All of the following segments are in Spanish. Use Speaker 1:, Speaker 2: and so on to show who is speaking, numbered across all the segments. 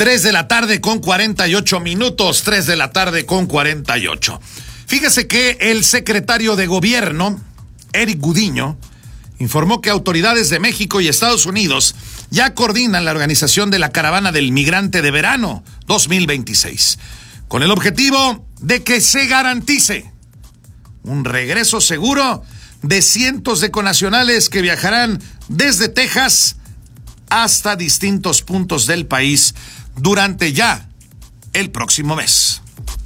Speaker 1: 3 de la tarde con 48 minutos, 3 de la tarde con 48. Fíjese que el secretario de Gobierno, Eric Gudiño, informó que autoridades de México y Estados Unidos ya coordinan la organización de la Caravana del Migrante de Verano 2026, con el objetivo de que se garantice un regreso seguro de cientos de connacionales que viajarán desde Texas hasta distintos puntos del país durante ya el próximo mes.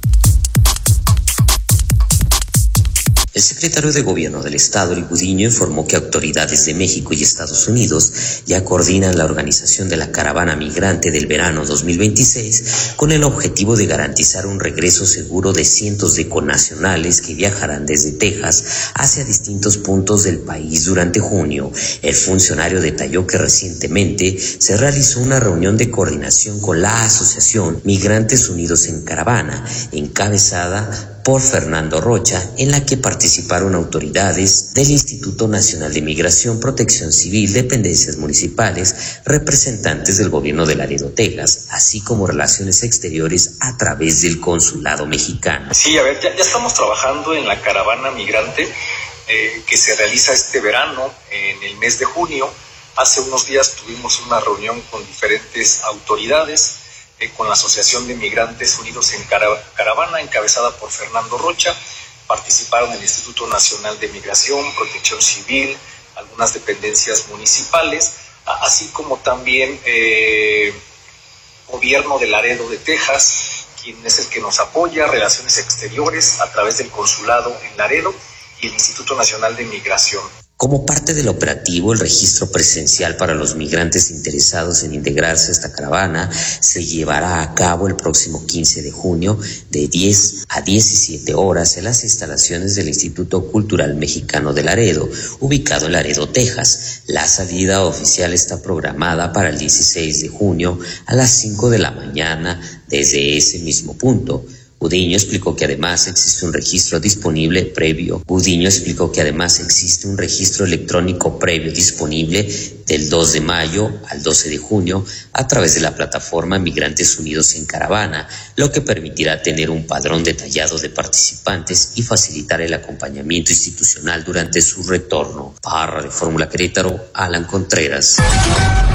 Speaker 2: El secretario de Gobierno del Estado, Eric Gudiño, informó que autoridades de México y Estados Unidos ya coordinan la organización de la Caravana Migrante del Verano 2026 con el objetivo de garantizar un regreso seguro de cientos de connacionales que viajarán desde Texas hacia distintos puntos del país durante junio. El funcionario detalló que recientemente se realizó una reunión de coordinación con la Asociación Migrantes Unidos en Caravana, encabezada por Fernando Rocha, en la que participaron autoridades del Instituto Nacional de Migración, Protección Civil, dependencias municipales, representantes del gobierno de Laredo, Texas, así como relaciones exteriores a través del consulado mexicano.
Speaker 3: Sí, a ver, ya estamos trabajando en la caravana migrante que se realiza este verano, en el mes de junio. Hace unos días tuvimos una reunión con diferentes autoridades, con la Asociación de Migrantes Unidos en Caravana, encabezada por Fernando Rocha. Participaron el Instituto Nacional de Migración, Protección Civil, algunas dependencias municipales, así como también Gobierno de Laredo de Texas, quien es el que nos apoya, Relaciones Exteriores, a través del Consulado en Laredo, y el Instituto Nacional de Migración.
Speaker 2: Como parte del operativo, el registro presencial para los migrantes interesados en integrarse a esta caravana se llevará a cabo el próximo 15 de junio de 10 a 17 horas en las instalaciones del Instituto Cultural Mexicano de Laredo, ubicado en Laredo, Texas. La salida oficial está programada para el 16 de junio a las 5 de la mañana desde ese mismo punto. Gudiño explicó que además existe un registro electrónico previo disponible del 2 de mayo al 12 de junio a través de la plataforma Migrantes Unidos en Caravana, lo que permitirá tener un padrón detallado de participantes y facilitar el acompañamiento institucional durante su retorno. Para Radio Fórmula Querétaro, Alan Contreras.